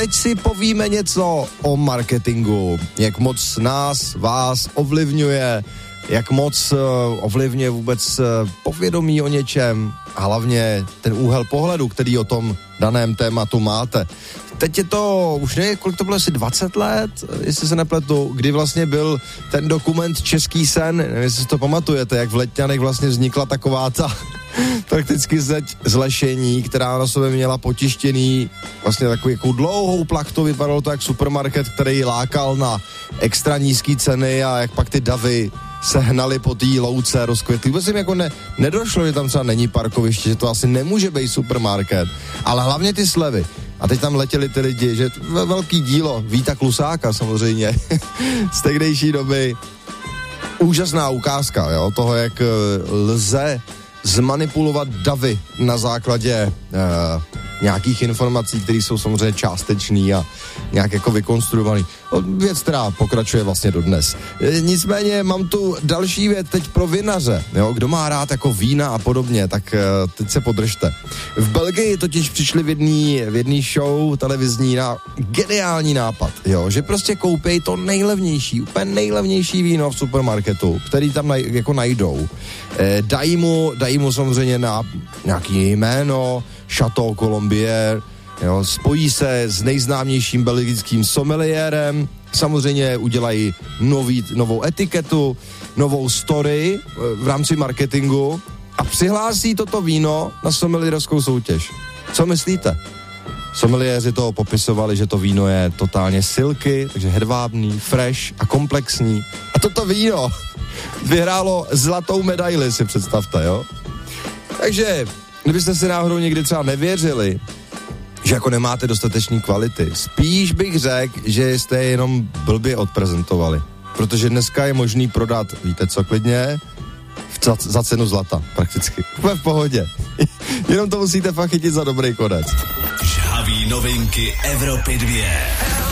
teď si povíme něco o marketingu, jak moc vás ovlivňuje, jak moc ovlivňuje vůbec povědomí o něčem a hlavně ten úhel pohledu, který o tom daném tématu máte. Teď je to, už nevím, kolik to bylo, asi 20 let, jestli se nepletu, kdy vlastně byl ten dokument Český sen, nevím, jestli si to pamatujete, jak v Letňanech vlastně vznikla taková ta prakticky zeď z lešení, která na sobě měla potištěný vlastně takovou jako dlouhou plachtu, vypadalo to jak supermarket, který lákal na extra nízký ceny a jak pak ty davy se hnali po té louce, rozkvětly. Vůbec jim jako nedošlo, že tam třeba není parkoviště, že to asi nemůže být supermarket, ale hlavně ty slevy. A teď tam letěli ty lidi, že velký dílo Víta Klusáka samozřejmě z tehdejší doby. Úžasná ukázka, jo, toho, jak lze zmanipulovat davy na základě nějakých informací, které jsou samozřejmě částečný a nějak jako vykonstruovaný. Věc, která pokračuje vlastně dodnes. Nicméně mám tu další věc teď pro vinaře, jo? Kdo má rád jako vína a podobně, tak teď se podržte. V Belgii totiž přišli v jedné show televizní na geniální nápad, jo? Že prostě koupějí to nejlevnější, úplně nejlevnější víno v supermarketu, který tam jako najdou. Dají mu samozřejmě na nějaký jméno, Chateau Colombier, jo, spojí se s nejznámějším belgickým someliérem, samozřejmě udělají novou etiketu, novou story v rámci marketingu a přihlásí toto víno na somelierskou soutěž. Co myslíte? Someliéři toho popisovali, že to víno je totálně silky, takže hedvábný, fresh a komplexní. A toto víno vyhrálo zlatou medaili, si představte, jo? Takže kdybyste si náhodou někdy třeba nevěřili, že jako nemáte dostatečný kvality, spíš bych řekl, že jste je jenom blbě odprezentovali. Protože dneska je možný prodat, víte co, klidně, za cenu zlata, prakticky. Úplně v pohodě. Jenom to musíte fakt chytit za dobrý konec. Žhavý novinky Evropy 2.